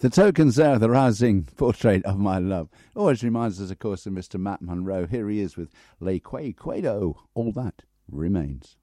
The tokens there, the rousing portrait of my love. Always reminds us, of course, of Mr. Matt Monro. Here he is with Le Quay Quado. All that remains.